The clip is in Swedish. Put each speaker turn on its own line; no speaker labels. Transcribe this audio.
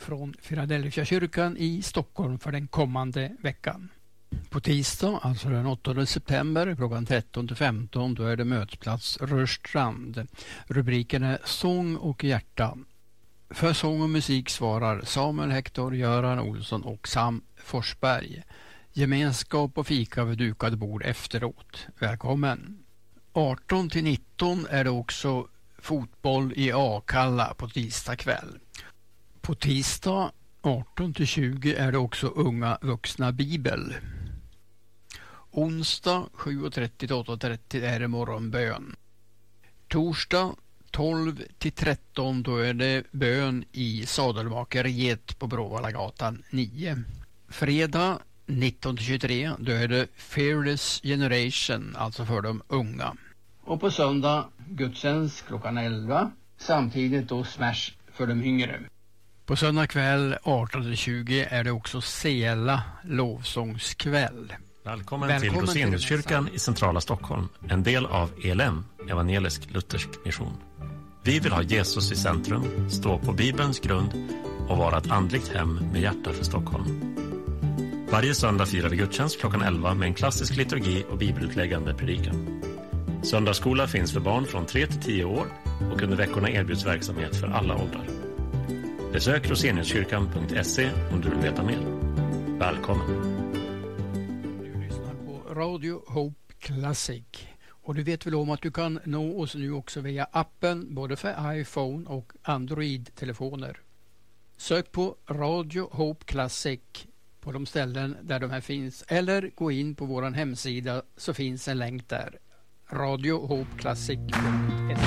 från Philadelphia kyrkan i Stockholm för den kommande veckan. På tisdag, alltså den 8 september, klockan 13-15, då är det mötesplats Rörstrand. Rubriken är Sång och hjärta. För sång och musik svarar Samuel Hector, Göran Olsson och Sam Forsberg. Gemenskap och fika vid dukad bord efteråt. Välkommen! 18-19 är det också fotboll i Akalla på tisdag kväll. På tisdag 18-20 är det också unga vuxna bibel. Onsdag 7.30-8.30 är det morgonbön. Torsdag 12-13 då är det bön i Sadelmakeriet på Bråvallagatan 9. Fredag 19-23 då är det Fearless Generation, alltså för de unga. Och på söndag gudstjänst klockan 11, samtidigt då Smash för de yngre. På söndag kväll 18-20 är det också Sela lovsångskväll.
Välkommen till Roseniuskyrkan i centrala Stockholm, en del av ELM, evangelisk luthersk mission. Vi vill ha Jesus i centrum, stå på Bibelns grund och vara ett andligt hem med hjärta för Stockholm. Varje söndag firar vi gudstjänst klockan 11 med en klassisk liturgi och bibelutläggande predikan. Söndagsskola finns för barn från 3 till 10 år och under veckorna erbjuds verksamhet för alla åldrar. Besök roseniuskyrkan.se om du vill veta mer. Välkommen!
Du lyssnar på Radio Hope Classic. Och du vet väl om att du kan nå oss nu också via appen både för iPhone och Android-telefoner. Sök på Radio Hope Classic på de ställen där de här finns, eller gå in på vår hemsida så finns en länk där. radiohopeclassic.se.